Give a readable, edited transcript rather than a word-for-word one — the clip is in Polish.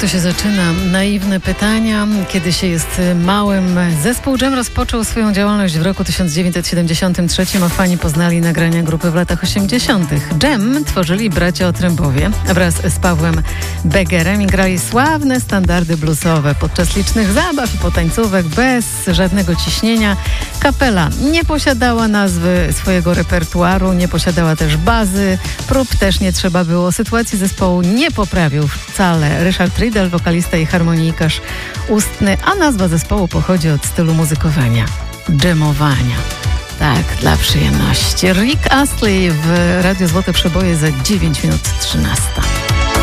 to się zaczyna. Naiwne pytania. Kiedy się jest małym. Zespół Dżem rozpoczął swoją działalność w roku 1973, a fani poznali nagrania grupy w latach 80. Dżem tworzyli bracia Otrębowie wraz z Pawłem Begerem i grali sławne standardy bluesowe. Podczas licznych zabaw i potańcówek bez żadnego ciśnienia kapela nie posiadała nazwy swojego repertuaru, nie posiadała też bazy, prób też nie trzeba było. Sytuacji zespołu nie poprawił wcale Ryszard Riedel, wokalista i harmonijkarz ustny, a nazwa zespołu pochodzi od stylu muzykowania, dżemowania. Tak, dla przyjemności. Rick Astley w Radiu Złote Przeboje za 9 minut 13.